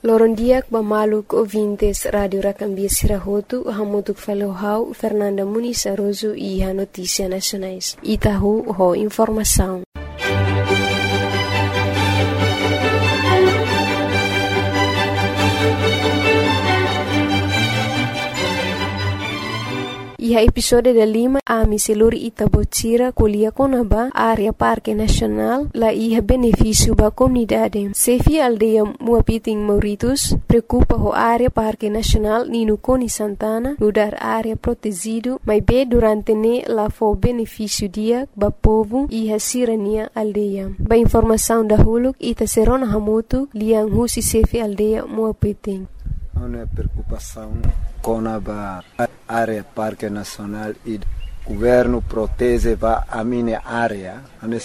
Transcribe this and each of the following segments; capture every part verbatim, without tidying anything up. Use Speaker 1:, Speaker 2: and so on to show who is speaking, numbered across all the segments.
Speaker 1: Lorondiak Bamaluk ouvintes Radio Racambia Sirahotu, Hamutuk Falohau, Fernanda Muniz Aroso e a Notícia Nacionais. Itahu ho Informação. E a episódio da Lima, a Miseluri Itabotira, Colia Conaba, área Parque Nacional, lá ia benefício para a comunidade. Sefi aldeia Muapiting Mauritus, preocupa a área Parque Nacional Nino Coni Santana, no dar área protegido, mas bem durante ne lá foi benefício dia para povo e a sirania aldeia. Ba informação da Huluk, Ita Serona Hamutu, Liang Husi Sefi aldeia Muapiting.
Speaker 2: Uma preocupação com a área Parque Nacional e o governo protege a minha área.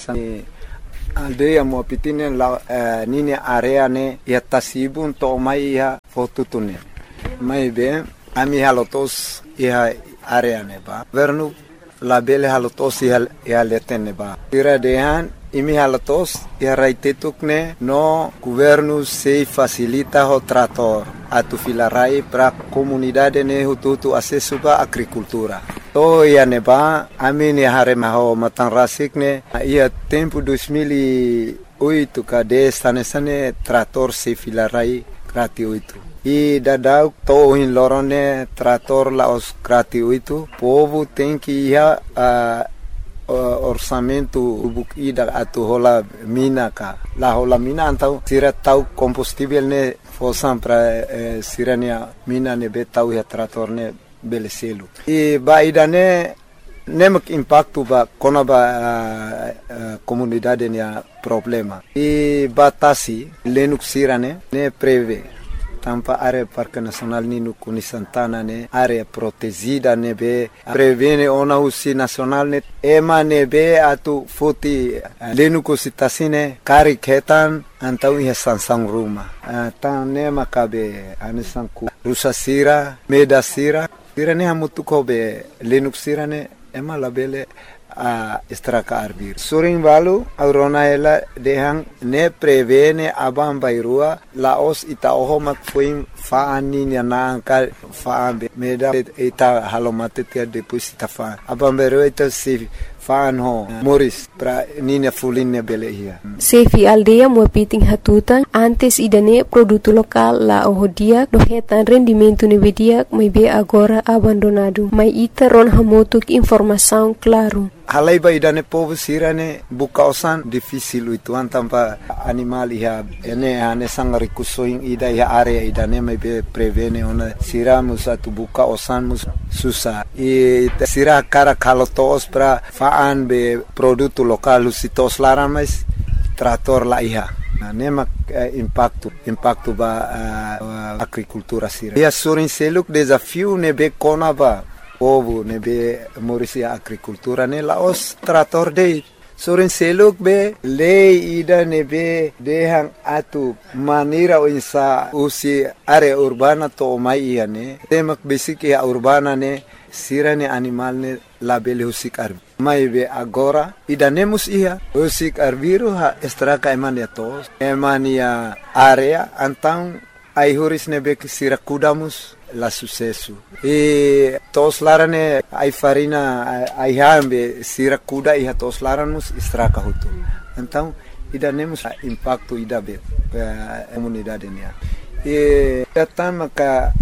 Speaker 2: A aldeia Muapiting la minha área ne ia tasibun to mai ia fotutune. Mai bem a minha halotos ia área ne ba. Governo la bele halotos ia ia letene ba. Tira dehan imi halatos ia raitetukne no governo se facilita o trator atu filarai para comunidade ne hututu acesso ba agricultura. To ia neba amini harema ho matanrasik ne ia tempo dois mil e oito kade sane sane trator se filarai gratuito. E dadau to in lorone trator la os gratuito. Povo tem que ia a orçamento bukida atu hola mina ka la hola mina antau sira tau combustível ne fosan para eh, sirania mina ne betau ya trator ne beleselu e baida ne nemak impacto ba kona ba uh, uh, comunidade ne problema e batasi lenuk sirane ne preve tampa área Parque Nacional Nino Coni Santana ne área protegida ne be prevene ona usi nacional ne ema ne be atu futi lenu kositasine kari ketan antau ia sansang ruma tan ne makabe anisanku rusa sira meda sira sira ne hamutu kobe lenu sira ne ema labele a estraka arbir suring balu aurona ela dehang ne prevene abam bairua laos ita oho mak fuim faani nya nangka faambe meda ita halomate tia depois ita fa abam bairua ita si faan ho moris pra nina fulinne belehia
Speaker 1: Sefi aldeia Muapiting hatutan antes idane produto local la ohodia dohetan rendimento nevedia mai be agora abandonado mai ita ron hamotuk informação claro.
Speaker 2: Halai ba idane povo sirane bukausan difícil itu antampa animal iha ene ane sang rikusoing ida iha area idane mai be prevene ona sira musa tu bukausan mus susah e sira cara kalotos pra faan be produto local usitos laran mais trator la iha nema uh, impacto impacto ba uh, agricultura sira ia surin seluk desafio ne be kona ba povo ne be morisia agricultura ne laos trator de sorin seluk be lei ida ne be dehang atu manira insa usi area urbana to mai ia ne temak basic ya urbana ne sira ne animal ne label husik arbi mai be agora ida nemus ia husik arbiru ha estraka emania tos emania area antang ai huris ne be sira kudamus la sucesso e tos larane ai farina ai hambe sira kuda ia tos laramus estraka hutu então ida nemus impacto ida be comunidade nia e tatama ka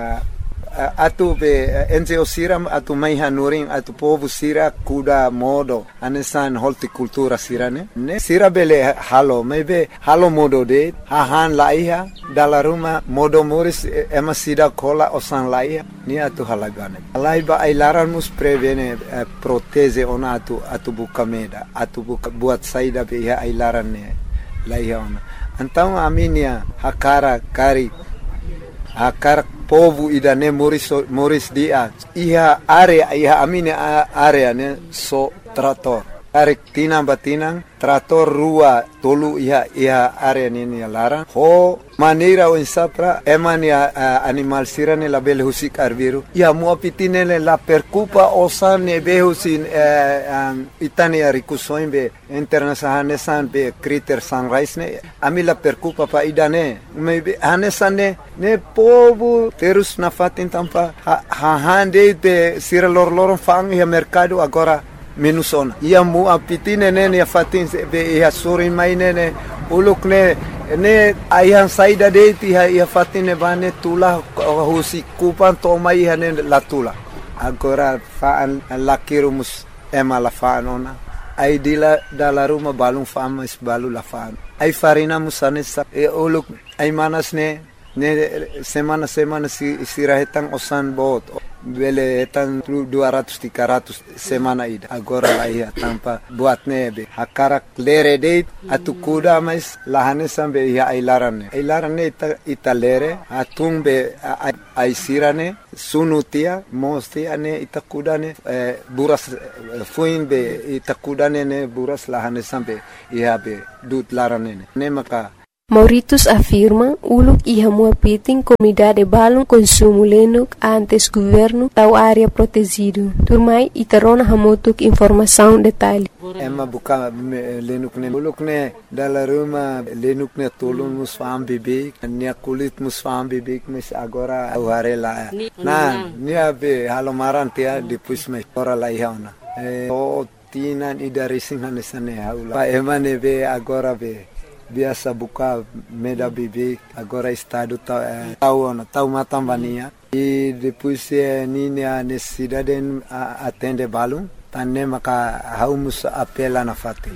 Speaker 2: atu be enze siram atu mai hanuring atu povo sira kuda modo anesan horticultura sirane ne sira bele halo maybe halo modo de hahan laiha dala ruma modo moris ema sida kola osan laiha ni atu halagane laiba ailaran mus prevene eh, proteze ona atu atu bukameda atu buka buat saida be ya ailaran ne laiha ona então aminia hakara kari hakara povo idane moris moris dia iha area iha amine area ne so trator tarik tinang batinang trator rua tolu iha iha area nini larang ho maneira o insapra emani uh, animal sirane la bele husik arbiru ia muapitine la percupa osane behusin uh, um, itani arikusoin be internasahane san be kriter sunrise ne ami la percupa pa idane me hanesane ne povo terus na fatin tampa ha, ha hande be sira lor lor fang ia mercado agora minusona ia muapitine ne ia fatin be ia sorin mainene uluk ne ne ayah saida de ti ia fatine bane tula husi kupan to mai hane la tula agora faan lakirumus ema la faanona ai dila dala ruma balung fama is balu la faan ai farina musane sa e uluk ai manas ne ne semana semana si sirahetang osan bot bele etan dua ratus tiga ratus semana ida agora la ia tampa buat nebe hakarak lere date atu kuda mais lahane sambe ia ailarane ailarane ita, ita lere atung be ai sirane sunutia mosti ane ita kudane eh, buras eh, fuin be ita kudane ne buras lahane sambe ia be dut larane ne maka
Speaker 1: Mauritius afirma uluk iha muapiting comunidade balon consumo lenuk antes governo tau área protegido. Turmai itarona hamotuk informação detalhe.
Speaker 2: Emma buka lenuk ne uluk ne dala ruma lenuk ne tolong musfam bibik nia kulit musfam bibik mes agora aware la. Na nia be halomaran tia depois me ora la ihauna. Eh o tinan idari singhanesane haula. Emma ne be agora be biasa buka meda bibik agora estado tau eh, tau na tau matambania e depois eh, nini a necessidade a atende balum tanne maka haumus apela na fate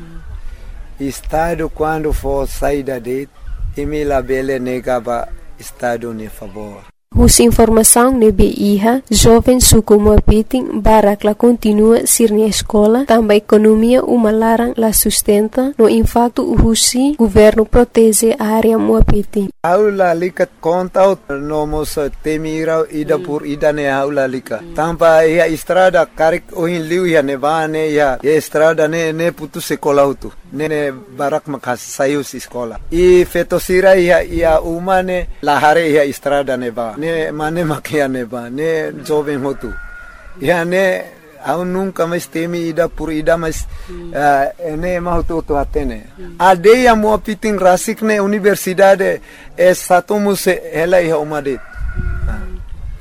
Speaker 2: mm. Estado quando for saída de emila bele negaba estado ne favor.
Speaker 1: Husi informação nebe iha, jovem suku muapiting barak la continua sirni escola, tamba economia uma larang la sustenta, no impacto husi governo protege a área muapiting.
Speaker 2: Aula likat kontau no mos temira ida pur ida ne aula lika. Tamba ia estrada karik ohin liu ia nevane ia estrada ne ne putu sekolah utu. Ne barak makas sayus sekolah. I fetosira ia ia umane lahare ia estrada neba. Ne mane makia neba ne jovem hotu ya ne au nunca mais temi ida por ida mas mm. uh, ne mahutu tu atene mm. ade ya muapiting rasik ne universidade é satumus ela ia umade mm. uh.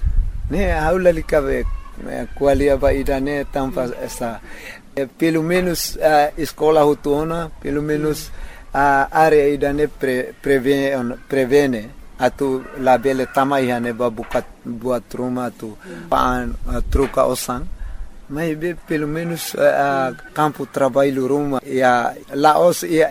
Speaker 2: ne aula likabe qualia ba ida ne tampa essa eh, pelo menos uh, escola hutuna pelo menos a uh, área ida ne pre, prevene prevene atu labele tamai ne babukat buat rumah tu pan uh, truca osan mas be pelo menos uh, campo trabalho rumah ya laos ya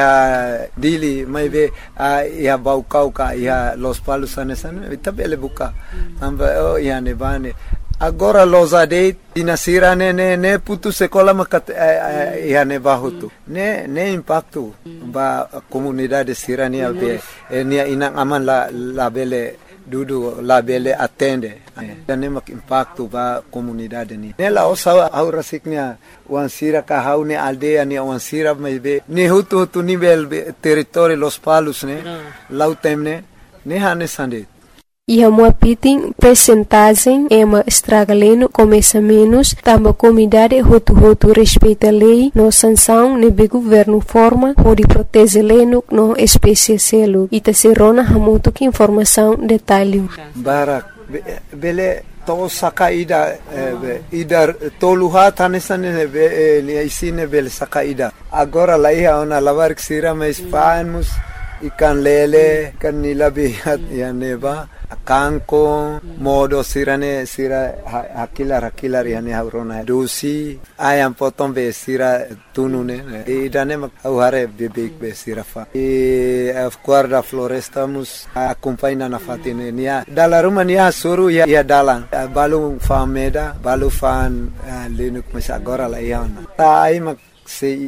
Speaker 2: ya dili mas be uh, ya baukau ka ya los palos anesan tabele buka tamba oh ya ne bane agora los ade dinasira ne ne ne putu sekolah makat eh, ya ne bahutu ne ne impacto ba comunidade sirania be eh, nia inang aman la la bele dudu la bele atende eh, ne mak impacto ba comunidade ni ne la osa aura siknia wan sira ka haune aldea ni wan sira me be ni hutu hutu nivel territorio los palos ne lautemne ne hane sande.
Speaker 1: Iha muapiting percentagem ema estragaleno começa menos, tamba comunidade hotu-hotu respeita a lei, no sanção nebe governo forma, pode proteger leno no espécie selo. Ita serona hamuto que informação detalhe.
Speaker 2: Barak, bele to saka ida, ida toluha tanesane be isine bele saka ida. Agora lá ia ona lavar que sira mais panos, ikan lele, kan nilabihat ya neba. Kanko modo sirane sira hakilar hakilar yani haurona dosi ayam potong be sira tunune e dane mak hare bebek be sira fa e guarda floresta mus acompanha na fatine nia dala rumah nia suru ya ya dalan balu fameda balu fan lenuk mas agora la iana ta ai mak se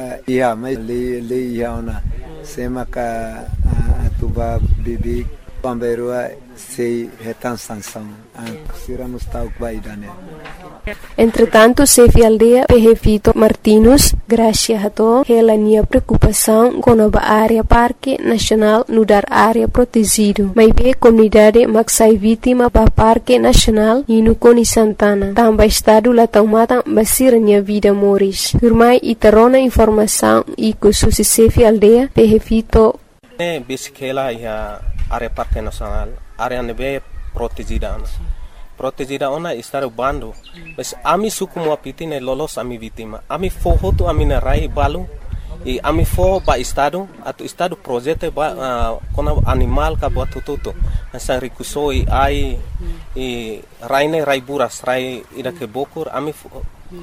Speaker 2: ia mai le le iana se maka tuba bebek pamberua sei retan sanção. Sira mustau baidane.
Speaker 1: Entretanto, Sefi Aldea Pehevito Martinus, gracia hato, hela nia preocupação com a área Parque Nacional no dar área protegido. Mas be comunidade maksai vítima ba Parque Nacional e no Coni Santana. Também estado lá taumata basir nia vida moris. Firmai itarona informação e kususi Sefi Aldea Pehevito.
Speaker 3: Ne bisikela ya área Parque Nacional, área nebe protegida. Protegida ona estar bando, mas ami suku mo apitine lolos ami vítima. Ami fohoto ami na rai balu e ami fo ba estado atu estado projeto ba uh, kona animal ka buat tututo. Nasa rikusoi ai e raine rai buras rai ida ke bokur ami fo,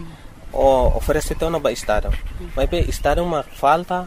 Speaker 3: o oferece ona ba estado. Mas be estado ma falta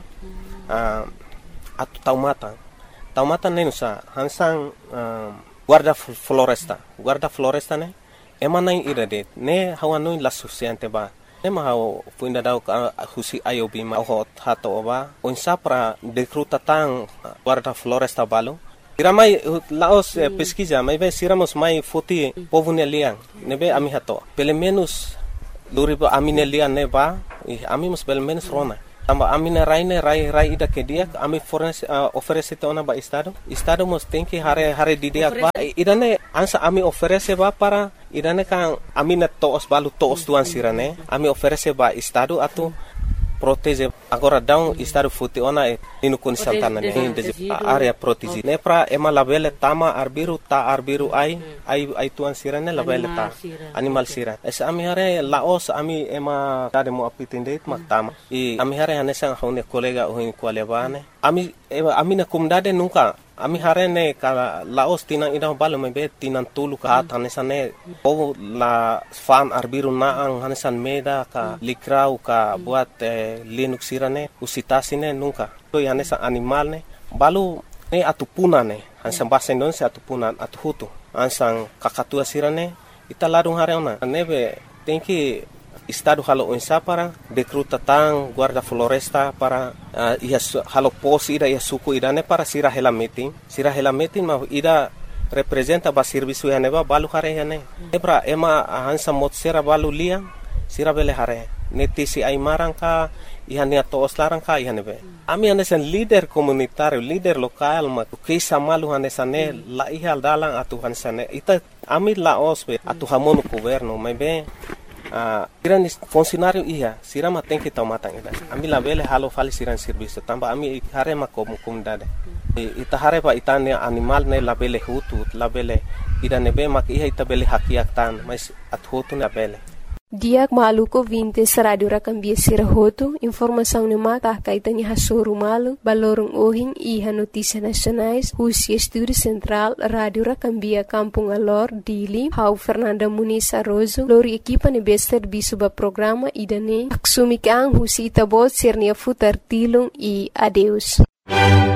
Speaker 3: uh, atu taumata. Taumata nenusa hansang uh, guarda floresta, guarda floresta ne, emana ira de, ne hawa no la suficiente ba, ne ma hawa puinda dau ka husi ayobi ma ho hato ba, onsa para decruta tang guarda floresta balo. Ira mai laos eh, pesquisa, mai be siramos mai foti povune liang, ne be ami hato. Pelo menos luribo amine liang ne ba, e ami mus pelo menos rona. Tamba amina raine rai rai ida ke dia ami fornece uh, oferece ona ba estado estado mos tem que hare hare di dia ba idane ansa ami oferece ba para idane kan amina toos balu toos tuan sirane ami oferece ba estado atu protege agora down estado futi ona e inu Coni Santana ne de area protege ne pra ema labele tama arbiru ta arbiru ai ai ai tuan sirane labele ta animal sira es ami hare laos ami ema tade mo apitinde mak tama e ami hare hanesang haune kolega ohin kwalebane ami ami na kumdade nunca ami hare ne ka laos tinang ida balo mebe tinang tulu ka hanesane o la fan arbiru na ang hanesan meda ka likrau ka buat eh, linux sirane usitasine nunca to hanesa animal ne balu ne atupuna ne hansan bahasa Indonesia atupunan atuhutu hansan kakatua sirane ita ladung hare ona nebe tenki estado halo onsa para decruta tang guarda floresta para uh, ia halo pos ida ia suku idane para sira hela meeting sira hela meeting ma ida representa ba servisu ya neba balu hare ya ne ebra ema hansa mot sira balu lia sira bele hare netisi ai marang ka ihania to oslarang ka ihanebe ami hanesan leader komunitario leader lokal ma kisa malu hanesane la ihal dalang atu hanesane ita ami la osbe atu hamonu governo mebe Uh, siran funcionário ia, sirama tem que tomar tang ida. Ami la bele halo fali siran serviço, tamba ami hare ma kom comunidade. E ita hare pa itane animal ne la bele hutu, la bele ida nebe mak ia ita bele hakiak tan, mas at hutu na bele.
Speaker 1: Diak maluko vintes radio rakambia sirahoto, informação ne maka kaitani hasuru malu, balorong ohin iha notícia nacionais, Husi Estúdio Central, Radio Rakambia Kampung Alor, Dili, Hau Fernanda Muniz Arrozo, lori equipa ne bester bisuba programa idane, aksumik ang Husi Itabot sirnia futar tilong e adeus.